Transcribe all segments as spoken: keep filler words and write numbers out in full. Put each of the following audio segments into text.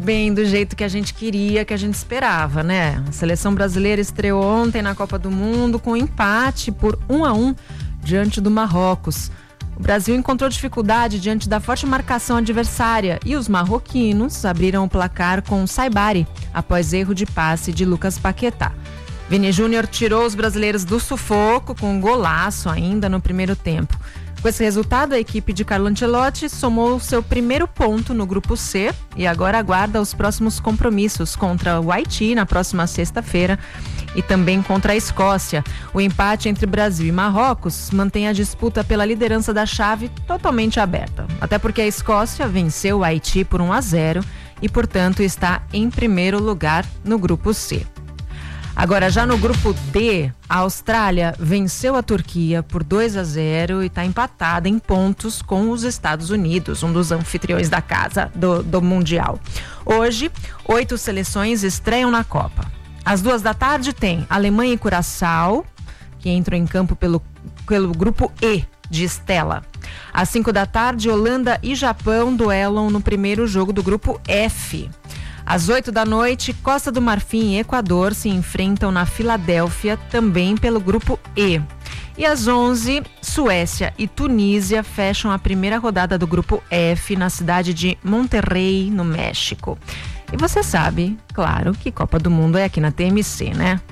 bem do jeito que a gente queria, que a gente esperava, né? A seleção brasileira estreou ontem na Copa do Mundo com empate por um a um diante do Marrocos. O Brasil encontrou dificuldade diante da forte marcação adversária e os marroquinos abriram o placar com Saibari após erro de passe de Lucas Paquetá. Vini Júnior tirou os brasileiros do sufoco com um golaço ainda no primeiro tempo. Com esse resultado, a equipe de Carlo Ancelotti somou seu primeiro ponto no Grupo C e agora aguarda os próximos compromissos contra o Haiti na próxima sexta-feira e também contra a Escócia. O empate entre Brasil e Marrocos mantém a disputa pela liderança da chave totalmente aberta, até porque a Escócia venceu o Haiti por um a zero e, portanto, está em primeiro lugar no Grupo C. Agora, já no Grupo D, a Austrália venceu a Turquia por dois a zero e está empatada em pontos com os Estados Unidos, um dos anfitriões da casa do, do Mundial. Hoje, oito seleções estreiam na Copa. Às duas da tarde tem Alemanha e Curaçao, que entram em campo pelo, pelo Grupo E de Estela. Às cinco da tarde, Holanda e Japão duelam no primeiro jogo do Grupo F. Às oito da noite, Costa do Marfim e Equador se enfrentam na Filadélfia, também pelo Grupo E. E às onze, Suécia e Tunísia fecham a primeira rodada do Grupo F na cidade de Monterrey, no México. E você sabe, claro, que Copa do Mundo é aqui na T M C, né?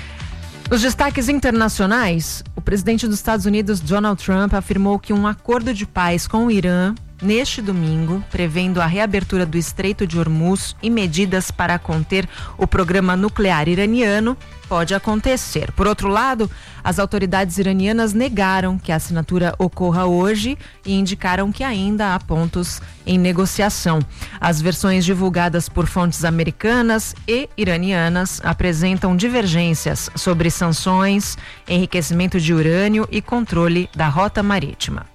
Nos destaques internacionais, o presidente dos Estados Unidos, Donald Trump, afirmou que um acordo de paz com o Irã neste domingo, prevendo a reabertura do Estreito de Hormuz e medidas para conter o programa nuclear iraniano, pode acontecer. Por outro lado, as autoridades iranianas negaram que a assinatura ocorra hoje e indicaram que ainda há pontos em negociação. As versões divulgadas por fontes americanas e iranianas apresentam divergências sobre sanções, enriquecimento de urânio e controle da rota marítima.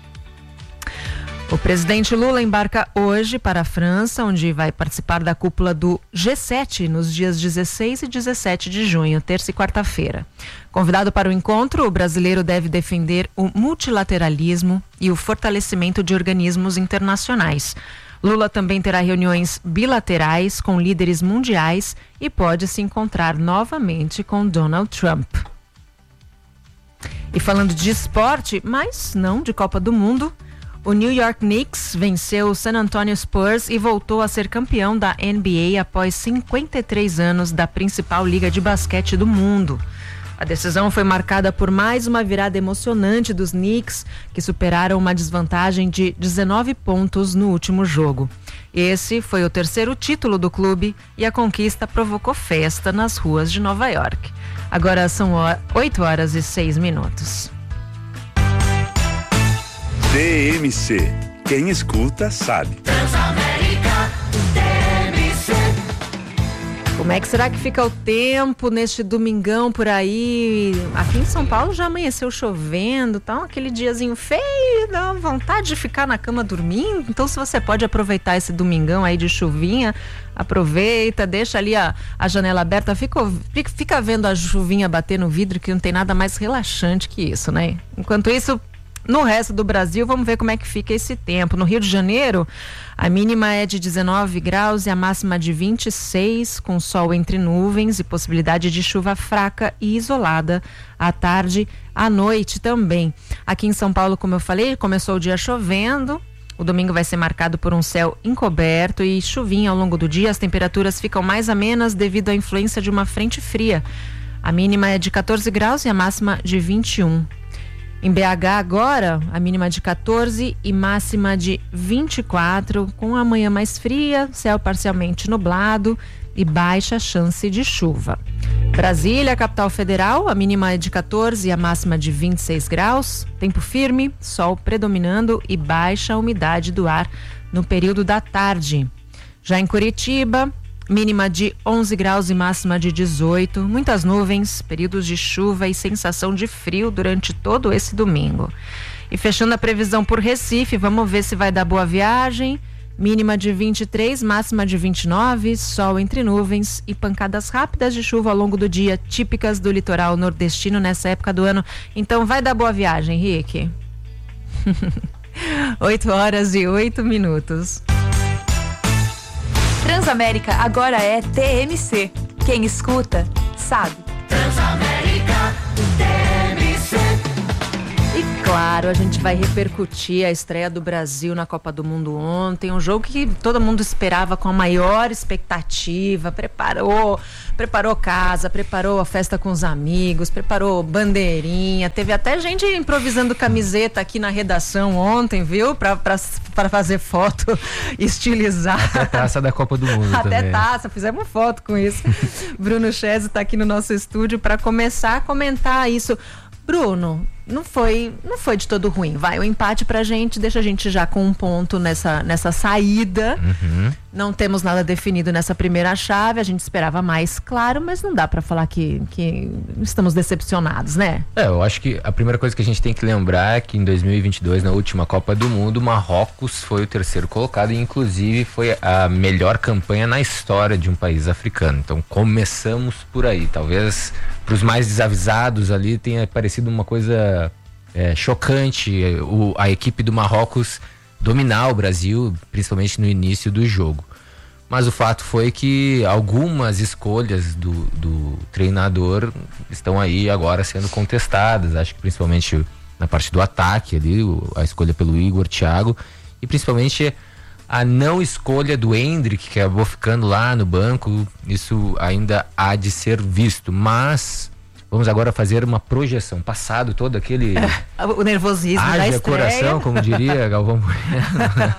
O presidente Lula embarca hoje para a França, onde vai participar da cúpula do G sete nos dias dezesseis e dezessete de junho, terça e quarta-feira. Convidado para o encontro, o brasileiro deve defender o multilateralismo e o fortalecimento de organismos internacionais. Lula também terá reuniões bilaterais com líderes mundiais e pode se encontrar novamente com Donald Trump. E falando de esporte, mas não de Copa do Mundo, o New York Knicks venceu o San Antonio Spurs e voltou a ser campeão da N B A após cinquenta e três anos da principal liga de basquete do mundo. A decisão foi marcada por mais uma virada emocionante dos Knicks, que superaram uma desvantagem de dezenove pontos no último jogo. Esse foi o terceiro título do clube e a conquista provocou festa nas ruas de Nova York. Agora são oito horas e seis minutos. T M C. Quem escuta sabe. Transamérica, T M C. Como é que será que fica o tempo neste domingão por aí? Aqui em São Paulo já amanheceu chovendo, tá? Aquele diazinho feio, dá vontade de ficar na cama dormindo. Então, se você pode aproveitar esse domingão aí de chuvinha, aproveita, deixa ali a, a janela aberta, fica, fica vendo a chuvinha bater no vidro, que não tem nada mais relaxante que isso, né? Enquanto isso, no resto do Brasil, vamos ver como é que fica esse tempo. No Rio de Janeiro, a mínima é de dezenove graus e a máxima de vinte e seis, com sol entre nuvens e possibilidade de chuva fraca e isolada à tarde, à noite também. Aqui em São Paulo, como eu falei, começou o dia chovendo. O domingo vai ser marcado por um céu encoberto e chuvinha ao longo do dia. As temperaturas ficam mais amenas devido à influência de uma frente fria. A mínima é de quatorze graus e a máxima de vinte e um. Em B H agora, a mínima de quatorze e máxima de vinte e quatro, com a manhã mais fria, céu parcialmente nublado e baixa chance de chuva. Brasília, capital federal, a mínima é de quatorze e a máxima de vinte e seis graus, tempo firme, sol predominando e baixa umidade do ar no período da tarde. Já em Curitiba, mínima de onze graus e máxima de dezoito, muitas nuvens, períodos de chuva e sensação de frio durante todo esse domingo. E fechando a previsão por Recife, vamos ver se vai dar boa viagem. Mínima de vinte e três, máxima de vinte e nove, sol entre nuvens e pancadas rápidas de chuva ao longo do dia, típicas do litoral nordestino nessa época do ano. Então vai dar boa viagem, Rick. oito horas e oito minutos. Transamérica agora é T M C. Quem escuta, sabe. Transamérica T M C. E claro, a gente vai repercutir a estreia do Brasil na Copa do Mundo ontem, um jogo que todo mundo esperava com a maior expectativa, preparou, preparou casa, preparou a festa com os amigos, preparou bandeirinha, teve até gente improvisando camiseta aqui na redação ontem, viu? Pra, pra, pra fazer foto, estilizar. Até taça da Copa do Mundo Até também. taça, fizemos foto com isso. Bruno Chese tá aqui no nosso estúdio para começar a comentar isso. Bruno, não foi, não foi de todo ruim. Vai, o empate pra gente deixa a gente já com um ponto nessa, nessa saída. Uhum. Não temos nada definido nessa primeira chave. A gente esperava mais, claro, mas não dá pra falar que, que estamos decepcionados, né? É, eu acho que a primeira coisa que a gente tem que lembrar é que em dois mil e vinte e dois, na última Copa do Mundo, Marrocos foi o terceiro colocado e inclusive foi a melhor campanha na história de um país africano. Então começamos por aí. Talvez para os mais desavisados ali tenha parecido uma coisa é, chocante o, a equipe do Marrocos dominar o Brasil, principalmente no início do jogo. Mas o fato foi que algumas escolhas do, do treinador estão aí agora sendo contestadas. Acho que principalmente na parte do ataque ali, o, a escolha pelo Igor, Thiago, e principalmente a não escolha do Endrick, que acabou ficando lá no banco. Isso ainda há de ser visto, mas vamos agora fazer uma projeção. Passado todo aquele o nervosismo da haja estreia. coração, como diria Galvão Bueno.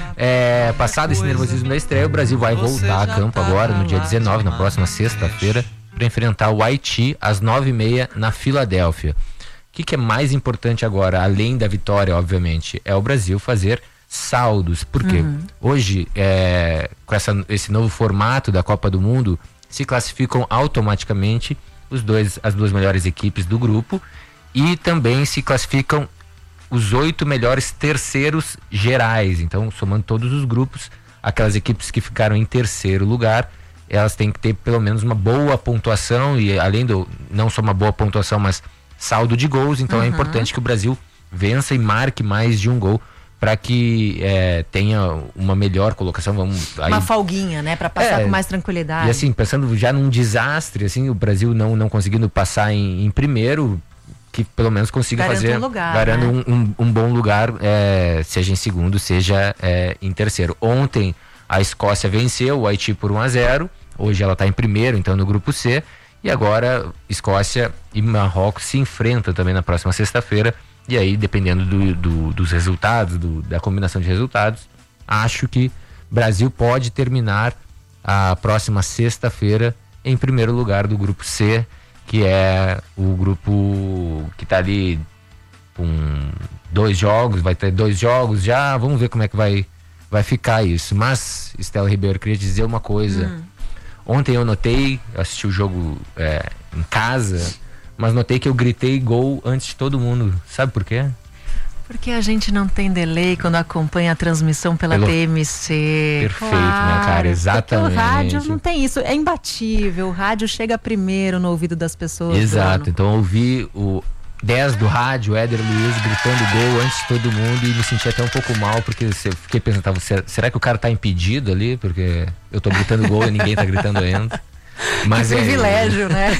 É, passado esse nervosismo da estreia, o Brasil vai voltar a campo agora no dia dezenove, na próxima sexta-feira, para enfrentar o Haiti às nove e meia na Filadélfia. O que, que é mais importante agora, além da vitória, obviamente, é o Brasil fazer saldos. Por quê? Uhum. Hoje, é, com essa, esse novo formato da Copa do Mundo, se classificam automaticamente os dois, as duas melhores equipes do grupo e também se classificam os oito melhores terceiros gerais. Então, somando todos os grupos, aquelas equipes que ficaram em terceiro lugar, elas têm que ter pelo menos uma boa pontuação e além do, não só uma boa pontuação, mas saldo de gols. Então, uhum. é importante que o Brasil vença e marque mais de um gol para que é, tenha uma melhor colocação. Vamos, aí, uma folguinha, né? Para passar é, com mais tranquilidade. E assim, pensando já num desastre, assim, o Brasil não, não conseguindo passar em, em primeiro, que pelo menos consiga garante fazer, um lugar, garante né? um, um, um bom lugar, é, seja em segundo, seja é, em terceiro. Ontem a Escócia venceu o Haiti por um a zero, hoje ela está em primeiro, então no grupo C, e agora Escócia e Marrocos se enfrentam também na próxima sexta-feira. E aí, dependendo do, do, dos resultados, do, da combinação de resultados, acho que Brasil pode terminar a próxima sexta-feira em primeiro lugar do grupo C, que é o grupo que está ali com dois jogos, vai ter dois jogos já, vamos ver como é que vai, vai ficar isso. Mas, Estela Ribeiro, eu queria te dizer uma coisa. Hum. Ontem eu notei, eu assisti o jogo é, em casa, mas notei que eu gritei gol antes de todo mundo. Sabe por quê? Porque a gente não tem delay quando acompanha a transmissão pela Pelo... T M C. Perfeito, claro. Minha cara, exatamente. Porque o rádio não tem isso, é imbatível. O rádio chega primeiro no ouvido das pessoas. Exato, Bruno. Então eu ouvi o dez do rádio, Éder Luiz, gritando gol antes de todo mundo e me senti até um pouco mal, porque eu fiquei pensando, tava, será que o cara tá impedido ali? Porque eu tô gritando gol e ninguém tá gritando ainda. Mas que é privilégio, né?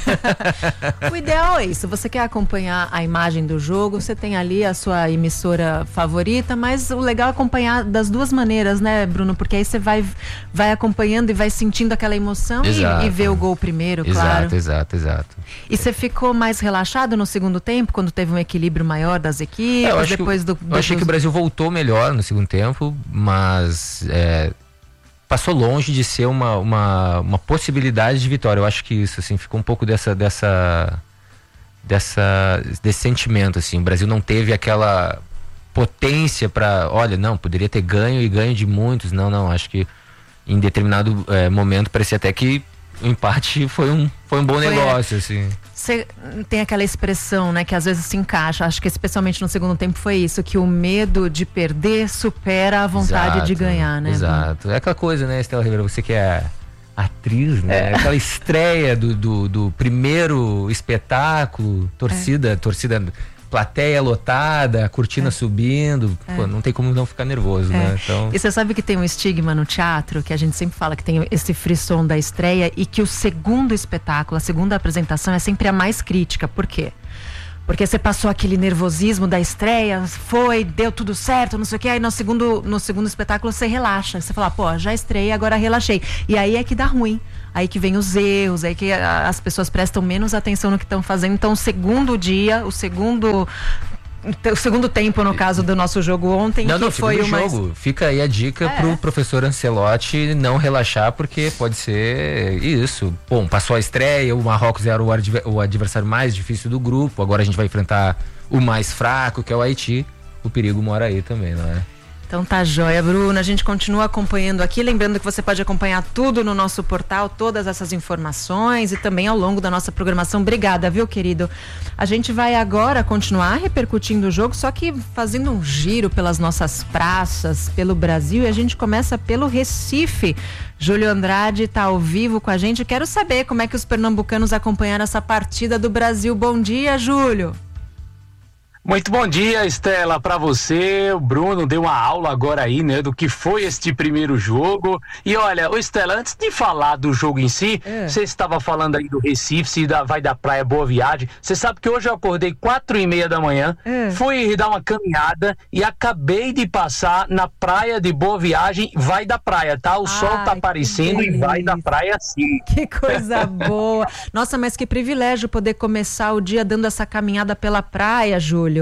O ideal é isso. Você quer acompanhar a imagem do jogo, você tem ali a sua emissora favorita, mas o legal é acompanhar das duas maneiras, né, Bruno? Porque aí você vai, vai acompanhando e vai sentindo aquela emoção e, e vê o gol primeiro, exato, claro. Exato, exato, exato. E você ficou mais relaxado no segundo tempo, quando teve um equilíbrio maior das equipes? É, depois que, do, eu depois achei que o Brasil voltou melhor no segundo tempo, mas é, passou longe de ser uma, uma, uma possibilidade de vitória. Eu acho que isso, assim, ficou um pouco dessa, dessa, dessa, desse sentimento, assim. O Brasil não teve aquela potência para, olha, não, poderia ter ganho e ganho de muitos. Não, não, acho que em determinado é, momento parecia até que o empate foi um, foi um bom foi, negócio, assim. Você tem aquela expressão, né, que às vezes se encaixa, acho que especialmente no segundo tempo foi isso, que o medo de perder supera a vontade exato, de ganhar, né? Exato, é aquela coisa, né, Estela Ribeiro, você que é atriz, né, é. aquela estreia do, do, do primeiro espetáculo, torcida, é. torcida plateia lotada, a cortina é. subindo, é. Pô, não tem como não ficar nervoso, é. né? Então... E você sabe que tem um estigma no teatro, que a gente sempre fala que tem esse frisson da estreia e que o segundo espetáculo, a segunda apresentação é sempre a mais crítica. Por quê? Porque você passou aquele nervosismo da estreia, foi, deu tudo certo, não sei o que, aí no segundo, no segundo espetáculo você relaxa, você fala, pô, já estreiei, agora relaxei. E aí é que dá ruim, aí que vem os erros, aí que a, as pessoas prestam menos atenção no que estão fazendo. Então o segundo dia, o segundo... O segundo tempo, no caso do nosso jogo ontem, não, que não, foi o mais... jogo. Fica aí a dica é. pro professor Ancelotti não relaxar, porque pode ser isso. Bom, passou a estreia, o Marrocos era o, adver... o adversário mais difícil do grupo, agora a gente vai enfrentar o mais fraco, que é o Haiti. O perigo mora aí também, não é? Então tá joia, Bruno. A gente continua acompanhando aqui. Lembrando que você pode acompanhar tudo no nosso portal, todas essas informações e também ao longo da nossa programação. Obrigada, viu, querido? A gente vai agora continuar repercutindo o jogo, só que fazendo um giro pelas nossas praças, pelo Brasil, e a gente começa pelo Recife. Júlio Andrade está ao vivo com a gente. Quero saber como é que os pernambucanos acompanharam essa partida do Brasil. Bom dia, Júlio. Muito bom dia, Estela, para você. O Bruno deu uma aula agora aí, né, do que foi este primeiro jogo. E olha, ô Estela, antes de falar do jogo em si, é. você estava falando aí do Recife, se da, vai da praia Boa Viagem. Você sabe que hoje eu acordei quatro e meia da manhã, é. fui dar uma caminhada e acabei de passar na praia de Boa Viagem, vai da praia, tá? O Ai, sol tá aparecendo e vai da praia sim. Que coisa boa. Nossa, mas que privilégio poder começar o dia dando essa caminhada pela praia, Júlio.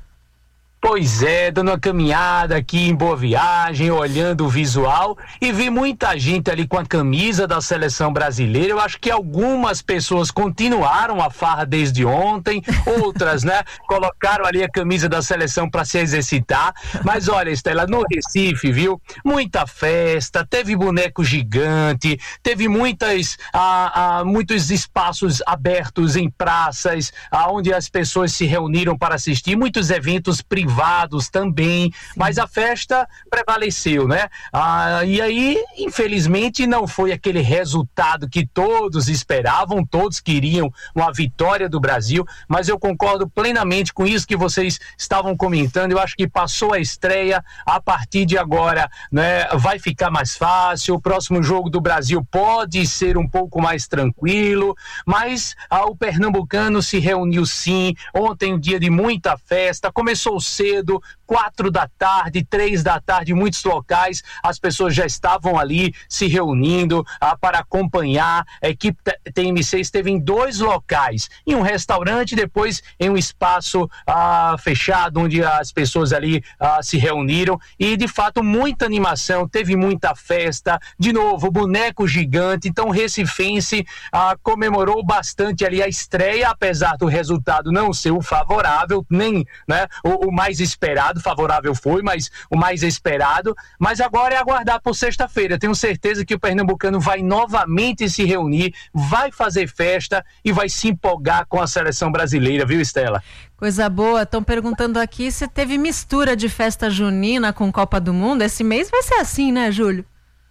Pois é, dando uma caminhada aqui em Boa Viagem, olhando o visual e vi muita gente ali com a camisa da seleção brasileira. Eu acho que algumas pessoas continuaram a farra desde ontem, outras, né, colocaram ali a camisa da seleção para se exercitar. Mas olha, Estela, no Recife, viu, muita festa, teve boneco gigante, teve muitas, ah, ah, muitos espaços abertos em praças, ah, onde as pessoas se reuniram para assistir, muitos eventos privados também, mas a festa prevaleceu, né? Ah, e aí, infelizmente, não foi aquele resultado que todos esperavam, todos queriam uma vitória do Brasil, mas eu concordo plenamente com isso que vocês estavam comentando. Eu acho que passou a estreia, a partir de agora, né, vai ficar mais fácil, o próximo jogo do Brasil pode ser um pouco mais tranquilo, mas ah, o pernambucano se reuniu sim, ontem um dia de muita festa, começou cedo, quatro da tarde, três da tarde, em muitos locais as pessoas já estavam ali se reunindo ah, para acompanhar. A equipe T M C esteve em dois locais, em um restaurante, depois em um espaço ah, fechado, onde as pessoas ali ah, se reuniram, e de fato muita animação, teve muita festa, de novo, boneco gigante. Então o recifense ah, comemorou bastante ali a estreia, apesar do resultado não ser o favorável, nem, né, o, o mais esperado. Favorável foi, mas o mais esperado. Mas agora é aguardar por sexta-feira. Tenho certeza que o pernambucano vai novamente se reunir, vai fazer festa e vai se empolgar com a seleção brasileira, viu, Estela? Coisa boa. Estão perguntando aqui se teve mistura de festa junina com Copa do Mundo. Esse mês vai ser assim, né, Júlio?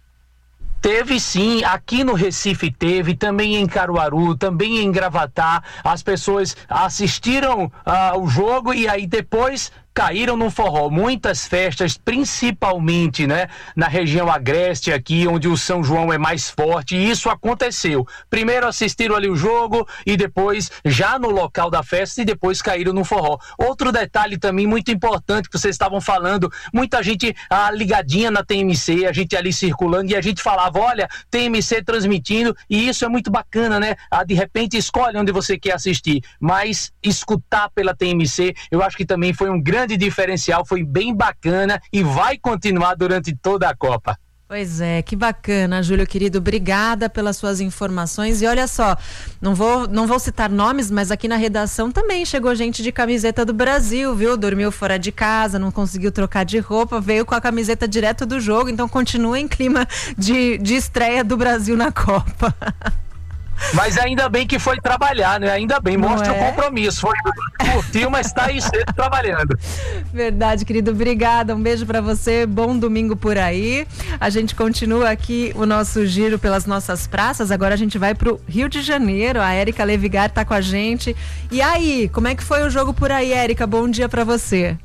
Teve sim, aqui no Recife teve, também em Caruaru, também em Gravatá. As pessoas assistiram uh, o jogo e aí depois caíram no forró. Muitas festas, principalmente, né, na região agreste aqui, onde o São João é mais forte, e isso aconteceu. Primeiro assistiram ali o jogo e depois já no local da festa e depois caíram no forró. Outro detalhe também muito importante que vocês estavam falando, muita gente ah, ligadinha na T M C, a gente ali circulando e a gente falava, olha, T M C transmitindo, e isso é muito bacana, né? Ah, de repente escolhe onde você quer assistir, mas escutar pela T M C, eu acho que também foi um grande de diferencial, foi bem bacana e vai continuar durante toda a Copa. Pois é, que bacana, Júlio querido, obrigada pelas suas informações. E olha só, não vou, não vou citar nomes, mas aqui na redação também chegou gente de camiseta do Brasil, viu? Dormiu fora de casa, não conseguiu trocar de roupa, veio com a camiseta direto do jogo, então continua em clima de, de estreia do Brasil na Copa. Mas ainda bem que foi trabalhar, né? Ainda bem, mostra o compromisso. Foi, curtiu, mas tá aí cedo trabalhando. Verdade, querido. Obrigada. Um beijo pra você. Bom domingo por aí. A gente continua aqui o nosso giro pelas nossas praças. Agora a gente vai pro Rio de Janeiro. A Érica Levigar tá com a gente. E aí, como é que foi o jogo por aí, Érica? Bom dia pra você.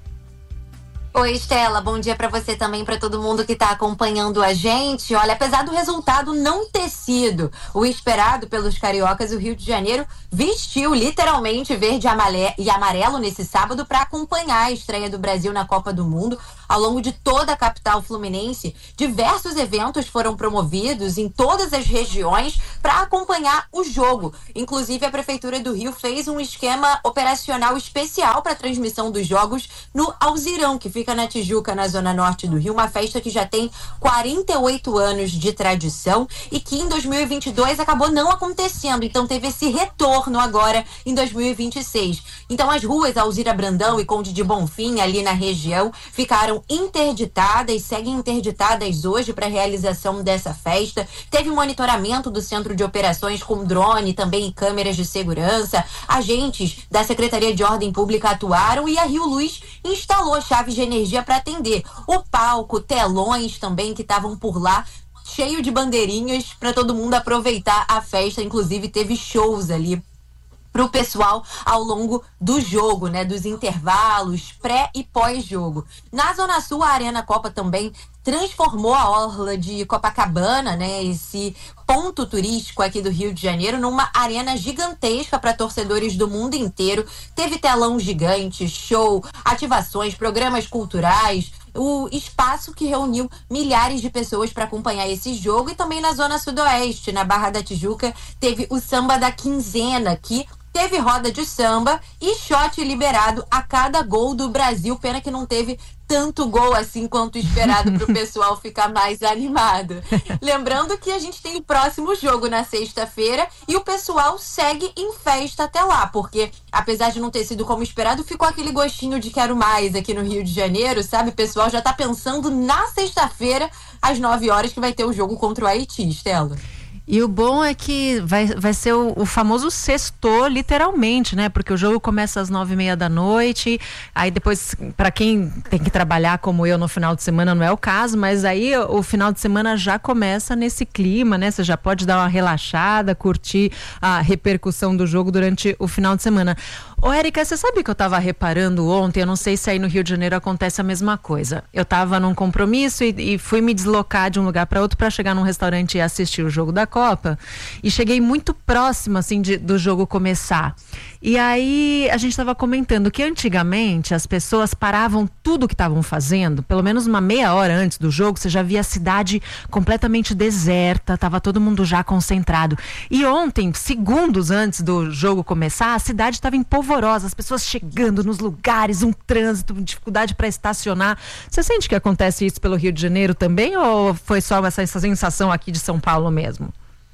Oi, Estela, bom dia pra você também, pra todo mundo que tá acompanhando a gente. Olha, apesar do resultado não ter sido o esperado pelos cariocas, o Rio de Janeiro vestiu literalmente verde e amarelo nesse sábado para acompanhar a estreia do Brasil na Copa do Mundo. Ao longo de toda a capital fluminense, diversos eventos foram promovidos em todas as regiões para acompanhar o jogo. Inclusive, a Prefeitura do Rio fez um esquema operacional especial para a transmissão dos jogos no Alzirão, que fica na Tijuca, na zona norte do Rio, uma festa que já tem quarenta e oito anos de tradição e que em dois mil e vinte e dois acabou não acontecendo, então teve esse retorno agora em dois mil e vinte e seis. Então as ruas Alzira Brandão e Conde de Bonfim, ali na região, ficaram interditadas, seguem interditadas hoje para a realização dessa festa. Teve monitoramento do Centro de Operações com drone, também câmeras de segurança. Agentes da Secretaria de Ordem Pública atuaram e a Rio Luz instalou chaves de energia para atender. O palco, telões também que estavam por lá, cheio de bandeirinhas para todo mundo aproveitar a festa. Inclusive teve shows ali para o pessoal ao longo do jogo, né, dos intervalos, pré e pós-jogo. Na Zona Sul, a Arena Copa também transformou a orla de Copacabana, né, esse ponto turístico aqui do Rio de Janeiro, numa arena gigantesca para torcedores do mundo inteiro. Teve telão gigante, show, ativações, programas culturais, o espaço que reuniu milhares de pessoas para acompanhar esse jogo. E também na Zona Sudoeste, na Barra da Tijuca, teve o Samba da Quinzena, que teve roda de samba e shot liberado a cada gol do Brasil. Pena que não teve tanto gol assim quanto esperado para o pessoal ficar mais animado. Lembrando que a gente tem o próximo jogo na sexta-feira e o pessoal segue em festa até lá, porque apesar de não ter sido como esperado, ficou aquele gostinho de quero mais aqui no Rio de Janeiro, sabe? O pessoal já tá pensando na sexta-feira, às nove horas, que vai ter o jogo contra o Haiti, Estela. E o bom é que vai, vai ser o, o famoso sextou, literalmente, né? Porque o jogo começa às nove e meia da noite, aí depois, para quem tem que trabalhar como eu no final de semana, não é o caso, mas aí o final de semana já começa nesse clima, né? Você já pode dar uma relaxada, curtir a repercussão do jogo durante o final de semana. Ô, Érica, você sabe que eu tava reparando ontem, eu não sei se aí no Rio de Janeiro acontece a mesma coisa. Eu tava num compromisso e, e fui me deslocar de um lugar para outro para chegar num restaurante e assistir o jogo da Copa, e cheguei muito próximo, assim, de, do jogo começar. E aí a gente estava comentando que antigamente as pessoas paravam tudo o que estavam fazendo, pelo menos uma meia hora antes do jogo, você já via a cidade completamente deserta, estava todo mundo já concentrado. E ontem, segundos antes do jogo começar, a cidade estava em polvorosa, as pessoas chegando nos lugares, um trânsito, dificuldade para estacionar. Você sente que acontece isso pelo Rio de Janeiro também, ou foi só essa, essa sensação aqui de São Paulo mesmo?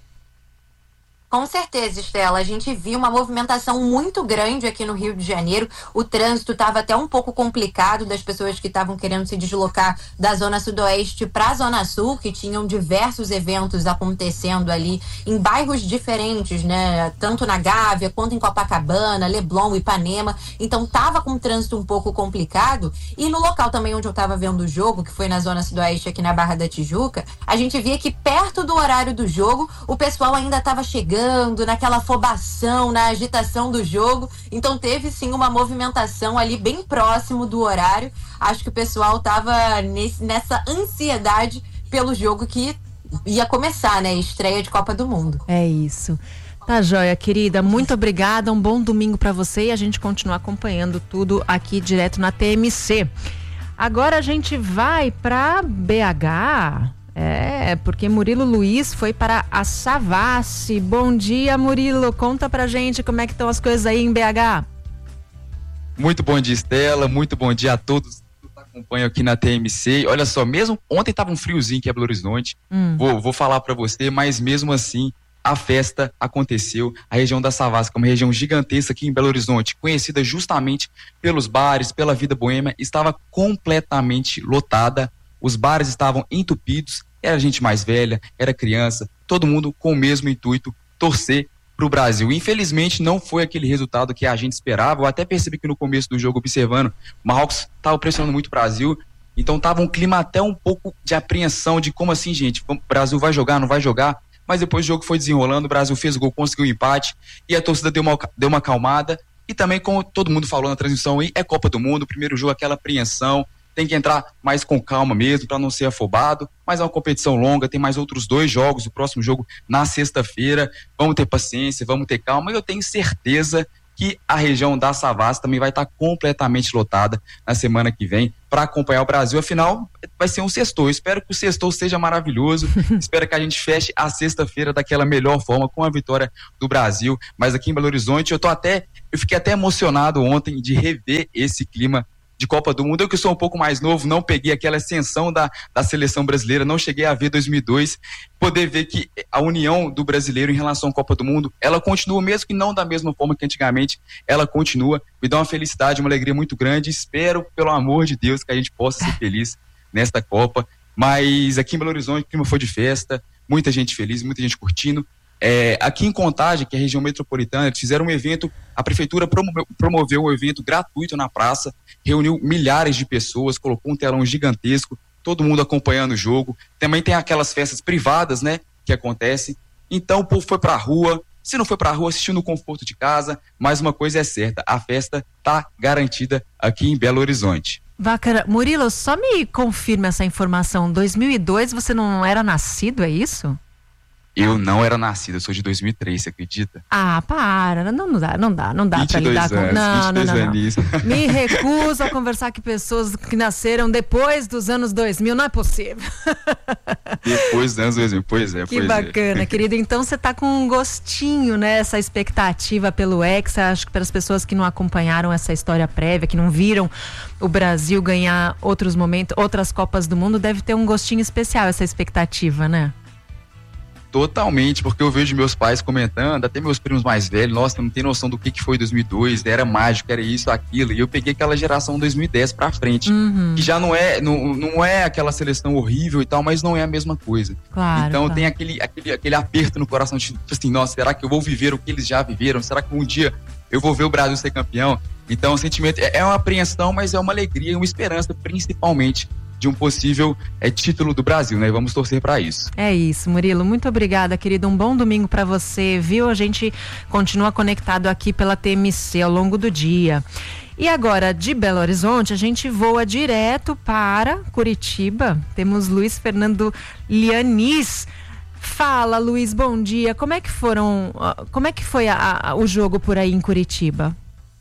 Com certeza, Estela. A gente viu uma movimentação muito grande aqui no Rio de Janeiro. O trânsito estava até um pouco complicado das pessoas que estavam querendo se deslocar da Zona Sudoeste para a Zona Sul, que tinham diversos eventos acontecendo ali em bairros diferentes, né? Tanto na Gávea quanto em Copacabana, Leblon, Ipanema. Então estava com um trânsito um pouco complicado. E no local também onde eu estava vendo o jogo, que foi na Zona Sudoeste, aqui na Barra da Tijuca, a gente via que perto do horário do jogo, o pessoal ainda estava chegando, naquela afobação, na agitação do jogo. Então teve sim uma movimentação ali bem próximo do horário. Acho que o pessoal tava nesse, nessa ansiedade pelo jogo que ia começar, né? Estreia de Copa do Mundo. É isso. Tá joia, querida. Muito obrigada. Um bom domingo para você e a gente continua acompanhando tudo aqui direto na T M C. Agora a gente vai para B H. É, porque Murilo Luiz foi para a Savassi. Bom dia, Murilo. Conta pra gente como é que estão as coisas aí em B H. Muito bom dia, Estela. Muito bom dia a todos que acompanham aqui na T M C. Olha só, mesmo ontem tava um friozinho aqui em Belo Horizonte. Hum. Vou, vou falar para você, mas mesmo assim a festa aconteceu. A região da Savassi, que é uma região gigantesca aqui em Belo Horizonte, conhecida justamente pelos bares, pela vida boêmia, estava completamente lotada. Os bares estavam entupidos, era gente mais velha, era criança, todo mundo com o mesmo intuito, torcer para o Brasil. Infelizmente não foi aquele resultado que a gente esperava. Eu até percebi que no começo do jogo, observando, o Marrocos estava pressionando muito o Brasil, então estava um clima até um pouco de apreensão, de como assim, gente, o Brasil vai jogar, não vai jogar, mas depois o jogo foi desenrolando, o Brasil fez gol, conseguiu um empate, e a torcida deu uma, deu uma acalmada, e também, como todo mundo falou na transmissão aí, é Copa do Mundo, o primeiro jogo aquela apreensão, tem que entrar mais com calma mesmo, para não ser afobado, mas é uma competição longa, tem mais outros dois jogos, o próximo jogo na sexta-feira, vamos ter paciência, vamos ter calma, e eu tenho certeza que a região da Savassi também vai estar completamente lotada na semana que vem para acompanhar o Brasil. Afinal, vai ser um sextou. Espero que o sextou seja maravilhoso. Espero que a gente feche a sexta-feira daquela melhor forma, com a vitória do Brasil. Mas aqui em Belo Horizonte, eu tô até, eu fiquei até emocionado ontem de rever esse clima de Copa do Mundo. Eu que sou um pouco mais novo, não peguei aquela ascensão da, da seleção brasileira, não cheguei a ver dois mil e dois, poder ver que a união do brasileiro em relação à Copa do Mundo, ela continua, mesmo que não da mesma forma que antigamente, ela continua, me dá uma felicidade, uma alegria muito grande. Espero, pelo amor de Deus, que a gente possa ser feliz nesta Copa, mas aqui em Belo Horizonte o clima foi de festa, muita gente feliz, muita gente curtindo. É, aqui em Contagem, que é a região metropolitana, eles fizeram um evento, a prefeitura promoveu, promoveu um evento gratuito na praça, reuniu milhares de pessoas, colocou um telão gigantesco, todo mundo acompanhando o jogo. Também tem aquelas festas privadas, né, que acontecem. Então o povo foi pra rua, se não foi pra rua, assistiu no conforto de casa, mas uma coisa é certa, a festa tá garantida aqui em Belo Horizonte. Bacana. Murilo, só me confirma essa informação, dois mil e dois você não era nascido, é isso? Eu não era nascido, eu sou de dois mil e três, você acredita? Ah, para, não, não dá, não dá, não dá pra lidar com... Anos, não, não, não, não. Anos. Me recuso a conversar com pessoas que nasceram depois dos anos dois mil, não é possível. Depois dos anos dois mil, pois é, que pois bacana, é. querido. Então você tá com um gostinho, né, essa expectativa pelo Hexa. Acho que para as pessoas que não acompanharam essa história prévia, que não viram o Brasil ganhar outros momentos, outras Copas do Mundo, deve ter um gostinho especial essa expectativa, né? Totalmente, porque eu vejo meus pais comentando, até meus primos mais velhos, nossa, não tem noção do que, que foi dois mil e dois, era mágico, era isso, aquilo, e eu peguei aquela geração dois mil e dez pra frente, uhum. que já não é, não, não é aquela seleção horrível e tal, mas não é a mesma coisa. Claro, então claro. tem aquele, aquele, aquele aperto no coração, tipo assim, nossa, será que eu vou viver o que eles já viveram? Será que um dia eu vou ver o Brasil ser campeão? Então o sentimento é, é uma apreensão, mas é uma alegria e uma esperança, principalmente de um possível é, título do Brasil, né? Vamos torcer para isso. É isso, Murilo. Muito obrigada, querido. Um bom domingo para você, viu? A gente continua conectado aqui pela T M C ao longo do dia. E agora, de Belo Horizonte, a gente voa direto para Curitiba. Temos Luiz Fernando Lianis. Fala, Luiz, bom dia. Como é que foram, como é que foi a, a, o jogo por aí em Curitiba?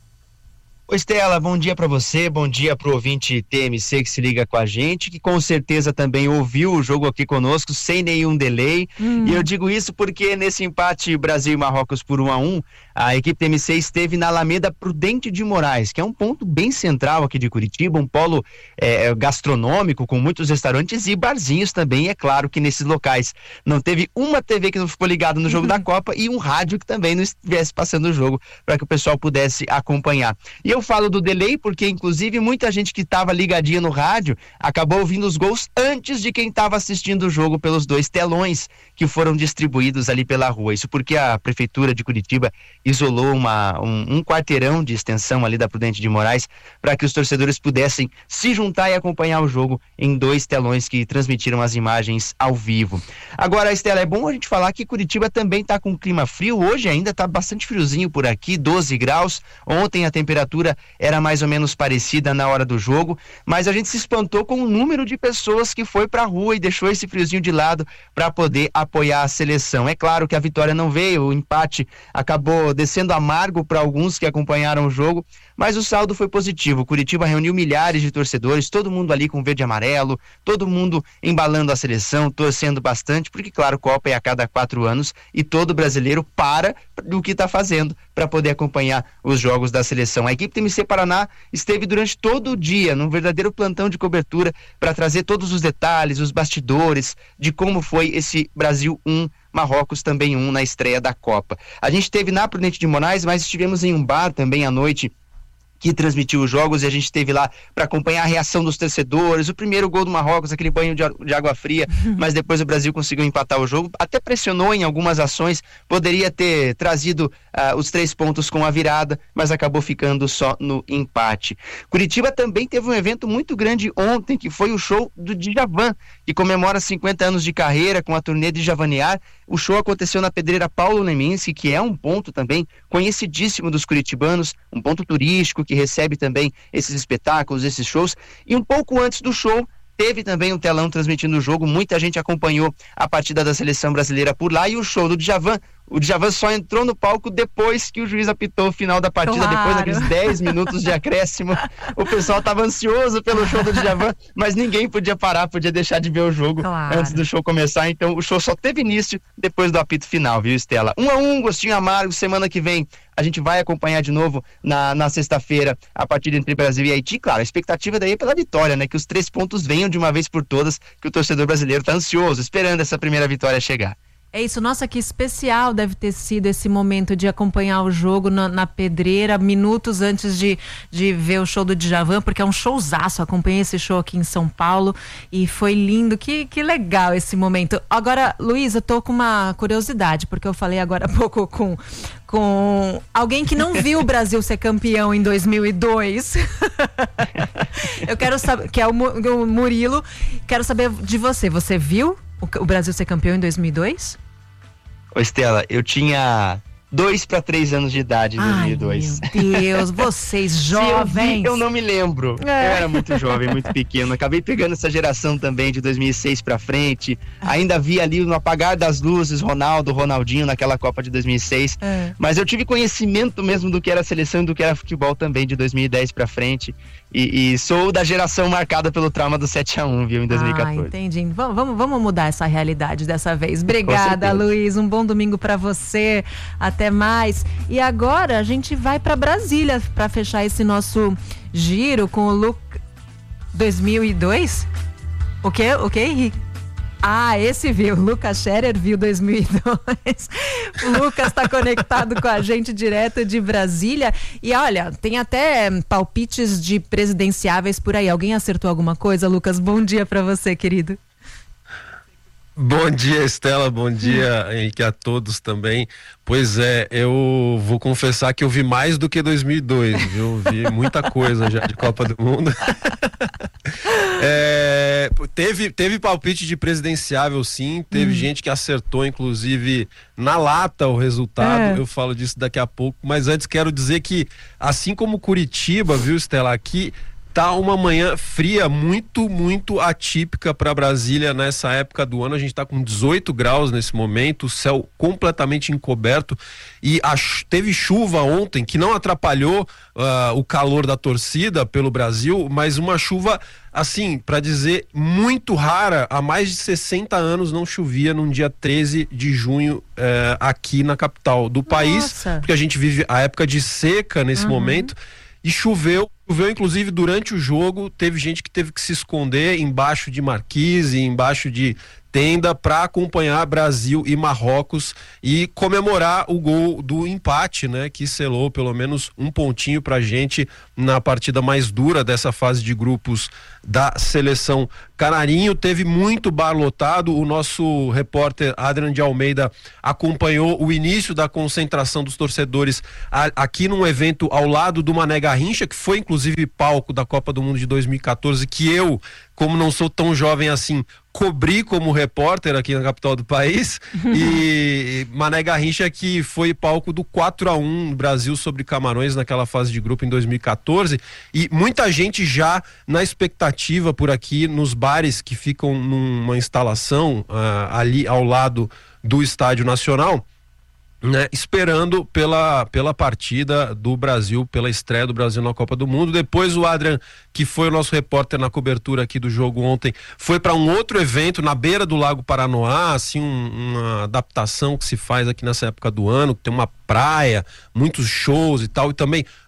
Oi, Estela, bom dia para você, bom dia pro ouvinte T M C que se liga com a gente, que com certeza também ouviu o jogo aqui conosco sem nenhum delay, hum. e eu digo isso porque nesse empate Brasil e Marrocos por um a um, a equipe T M C esteve na Alameda Prudente de Moraes, que é um ponto bem central aqui de Curitiba, um polo é, gastronômico com muitos restaurantes e barzinhos também, é claro que nesses locais não teve uma T V que não ficou ligada no jogo uhum. da Copa e um rádio que também não estivesse passando o jogo para que o pessoal pudesse acompanhar. E eu falo do delay porque, inclusive, muita gente que estava ligadinha no rádio acabou ouvindo os gols antes de quem estava assistindo o jogo pelos dois telões que foram distribuídos ali pela rua. Isso porque a Prefeitura de Curitiba isolou uma, um, um quarteirão de extensão ali da Prudente de Moraes para que os torcedores pudessem se juntar e acompanhar o jogo em dois telões que transmitiram as imagens ao vivo. Agora, Estela, é bom a gente falar que Curitiba também está com clima frio. Hoje ainda está bastante friozinho por aqui, doze graus. Ontem a temperatura era mais ou menos parecida na hora do jogo, mas a gente se espantou com o número de pessoas que foi para a rua e deixou esse friozinho de lado para poder apoiar a seleção. É claro que a vitória não veio, o empate acabou descendo amargo para alguns que acompanharam o jogo, mas o saldo foi positivo. Curitiba reuniu milhares de torcedores, todo mundo ali com verde e amarelo, todo mundo embalando a seleção, torcendo bastante, porque claro, Copa é a cada quatro anos e todo brasileiro para do que está fazendo para poder acompanhar os jogos da seleção. A equipe T M C Paraná esteve durante todo o dia num verdadeiro plantão de cobertura para trazer todos os detalhes, os bastidores de como foi esse Brasil um, Marrocos também um na estreia da Copa. A gente esteve na Prudente de Moraes, mas estivemos em um bar também à noite que transmitiu os jogos, e a gente esteve lá para acompanhar a reação dos torcedores, o primeiro gol do Marrocos, aquele banho de, de água fria, mas depois o Brasil conseguiu empatar o jogo, até pressionou em algumas ações, poderia ter trazido uh, os três pontos com a virada, mas acabou ficando só no empate. Curitiba também teve um evento muito grande ontem, que foi o show do Djavan, que comemora cinquenta anos de carreira com a turnê de Javanear. O show aconteceu na Pedreira Paulo Leminski, que é um ponto também conhecidíssimo dos curitibanos, um ponto turístico que recebe também esses espetáculos, esses shows. E um pouco antes do show, teve também um telão transmitindo o jogo, muita gente acompanhou a partida da seleção brasileira por lá, e o show do Djavan, o Djavan só entrou no palco depois que o juiz apitou o final da partida, claro. Depois daqueles dez minutos de acréscimo. O pessoal estava ansioso pelo show do Djavan, mas ninguém podia parar, podia deixar de ver o jogo, claro, antes do show começar. Então o show só teve início depois do apito final, viu, Estela? Um a um, gostinho amargo. Semana que vem a gente vai acompanhar de novo na, na sexta-feira a partida entre Brasil e Haiti. Claro, a expectativa daí é pela vitória, né? Que os três pontos venham de uma vez por todas, que o torcedor brasileiro está ansioso, esperando essa primeira vitória chegar. É isso, nossa, que especial deve ter sido esse momento de acompanhar o jogo na, na Pedreira, minutos antes de, de ver o show do Djavan, porque é um showzaço. Acompanhei esse show aqui em São Paulo e foi lindo, que, que legal esse momento. Agora, Luiz, eu tô com uma curiosidade, porque eu falei agora há pouco com, com alguém que não viu o Brasil ser campeão em dois mil e dois. Eu quero saber, que é o, o Murilo, quero saber de você, você viu o, o Brasil ser campeão em dois mil e dois? Ô Estela, eu tinha dois para três anos de idade em dois mil e dois. Ai, meu Deus, vocês jovens. eu, eu não me lembro. É. Eu era muito jovem, muito pequeno. Acabei pegando essa geração também de dois mil e seis para frente. Ainda vi ali no apagar das luzes Ronaldo, Ronaldinho naquela Copa de dois mil e seis. É. Mas eu tive conhecimento mesmo do que era seleção e do que era futebol também de dois mil e dez para frente. E, e sou da geração marcada pelo trauma do sete a um, viu, em dois mil e quatorze. Ah, entendi. Vamos, vamos, vamos mudar essa realidade dessa vez. Obrigada, Luiz. Um bom domingo para você. Até mais. E agora a gente vai para Brasília para fechar esse nosso giro com o Lu... dois mil e dois? O quê? O quê, Henrique? Ah, esse viu. Lucas Scherer viu dois mil e dois. O Lucas está conectado com a gente direto de Brasília. E olha, tem até palpites de presidenciáveis por aí. Alguém acertou alguma coisa? Lucas, bom dia para você, querido. Bom dia, Estela, bom dia, Henrique, a todos também. Pois é, eu vou confessar que eu vi mais do que dois mil e dois, viu? Vi muita coisa já de Copa do Mundo. É, teve, teve palpite de presidenciável, sim, teve hum. gente que acertou, inclusive, na lata o resultado, é. eu falo disso daqui a pouco, mas antes quero dizer que, assim como Curitiba, viu, Estela, aqui tá uma manhã fria, muito, muito atípica para Brasília nessa época do ano. A gente tá com dezoito graus nesse momento, o céu completamente encoberto, e a, teve chuva ontem que não atrapalhou uh, o calor da torcida pelo Brasil, mas uma chuva, assim, para dizer, muito rara. Há mais de sessenta anos não chovia num dia treze de junho uh, aqui na capital do país. Nossa. Porque a gente vive a época de seca nesse uhum. momento, e choveu. Choveu, inclusive, durante o jogo. Teve gente que teve que se esconder embaixo de marquise, embaixo de tenda, para acompanhar Brasil e Marrocos e comemorar o gol do empate, né, que selou pelo menos um pontinho pra gente na partida mais dura dessa fase de grupos da seleção canarinho. Teve muito bar lotado. O nosso repórter Adrian de Almeida acompanhou o início da concentração dos torcedores a, aqui num evento ao lado do Mané Garrincha, que foi inclusive palco da Copa do Mundo de dois mil e quatorze, que eu, como não sou tão jovem assim, cobri como repórter aqui na capital do país. E Mané Garrincha, que foi palco do quatro a um Brasil sobre Camarões naquela fase de grupo em dois mil e quatorze, e muita gente já na expectativa por aqui nos bares que ficam numa instalação uh, ali ao lado do Estádio Nacional, né, esperando pela, pela partida do Brasil, pela estreia do Brasil na Copa do Mundo. Depois o Adrian, que foi o nosso repórter na cobertura aqui do jogo ontem, foi para um outro evento na beira do Lago Paranoá, assim, um, uma adaptação que se faz aqui nessa época do ano, que tem uma praia, muitos shows e tal, e também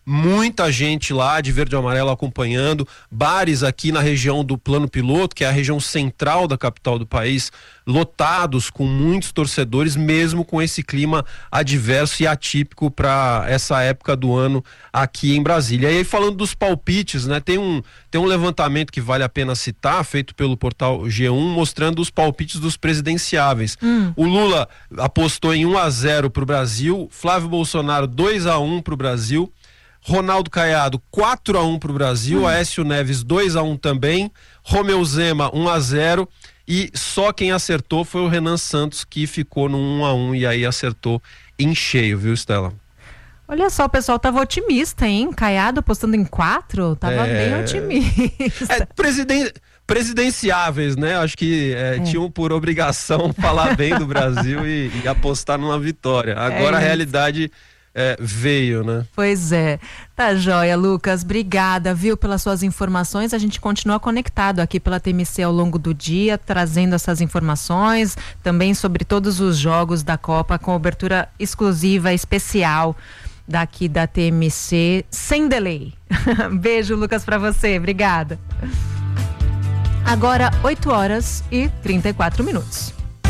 muita gente lá de verde e amarelo acompanhando, bares aqui na região do Plano Piloto, que é a região central da capital do país, lotados com muitos torcedores, mesmo com esse clima adverso e atípico para essa época do ano aqui em Brasília. E aí, falando dos palpites, né, tem um, tem um levantamento que vale a pena citar, feito pelo portal G um, mostrando os palpites dos presidenciáveis. Hum. O Lula apostou em um a zero para o Brasil, Flávio Bolsonaro dois a um para o Brasil, Ronaldo Caiado quatro a um para o Brasil, hum. Aécio Neves dois a um também, Romeu Zema um a zero, e só quem acertou foi o Renan Santos, que ficou no um a um e aí acertou em cheio, viu, Estela? Olha só, o pessoal tava otimista, hein? Caiado apostando em quatro, tava é... bem otimista. É, presiden... presidenciáveis, né? Acho que é, é. tinham por obrigação falar bem do Brasil e, e apostar numa vitória. Agora é a realidade... É, veio, né? Pois é. Tá joia, Lucas. Obrigada, viu, pelas suas informações. A gente continua conectado aqui pela T M C ao longo do dia, trazendo essas informações, também sobre todos os jogos da Copa, com cobertura exclusiva, especial daqui da T M C, sem delay. Beijo, Lucas, pra você. Obrigada. Agora, oito horas e trinta e quatro minutos.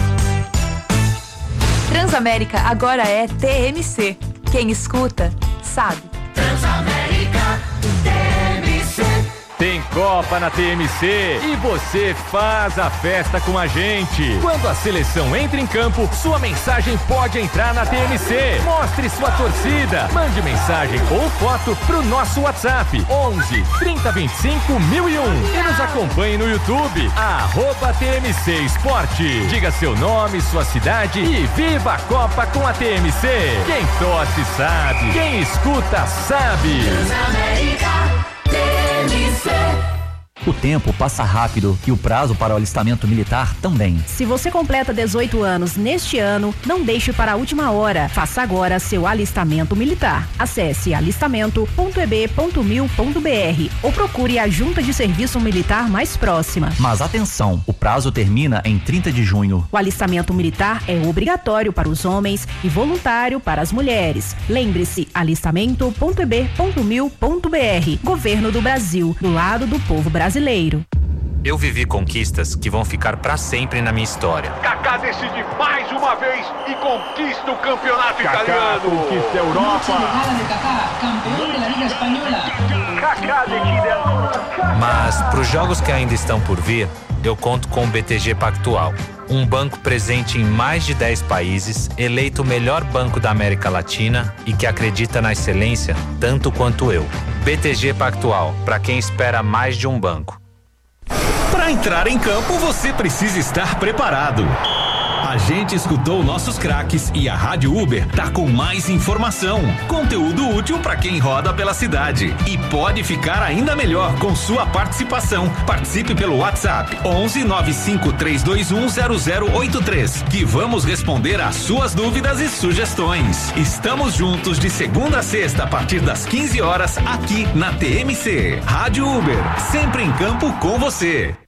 Transamérica agora é T M C. Quem escuta, sabe. Transamérica, T M C. Tem Copa na T M C e você faz a festa com a gente. Quando a seleção entra em campo, sua mensagem pode entrar na T M C. Mostre sua torcida. Mande mensagem ou foto pro nosso WhatsApp onze, trinta, vinte e cinco, mil e um e nos acompanhe no YouTube, arroba T M C Esporte. Diga seu nome, sua cidade e viva a Copa com a T M C. Quem torce sabe, quem escuta sabe. Transamérica, T M C. O tempo passa rápido e o prazo para o alistamento militar também. Se você completa dezoito anos neste ano, não deixe para a última hora. Faça agora seu alistamento militar. Acesse alistamento ponto e b ponto mil ponto b r ou procure a junta de serviço militar mais próxima. Mas atenção, o prazo termina em trinta de junho. O alistamento militar é obrigatório para os homens e voluntário para as mulheres. Lembre-se, alistamento ponto e b ponto mil ponto b r. Governo do Brasil, do lado do povo brasileiro. Eu vivi conquistas que vão ficar pra sempre na minha história. Kaká decide mais uma vez e conquista o campeonato Kaká italiano. Conquista a Europa. Mas pros jogos que ainda estão por vir, eu conto com o B T G Pactual. Um banco presente em mais de dez países, eleito o melhor banco da América Latina e que acredita na excelência tanto quanto eu. B T G Pactual, para quem espera mais de um banco. Para entrar em campo, você precisa estar preparado. A gente escutou nossos craques e a Rádio Uber tá com mais informação, conteúdo útil para quem roda pela cidade e pode ficar ainda melhor com sua participação. Participe pelo WhatsApp onze, nove cinco três dois um, zero zero oito três, que vamos responder às suas dúvidas e sugestões. Estamos juntos de segunda a sexta a partir das quinze horas aqui na T M C. Rádio Uber, sempre em campo com você.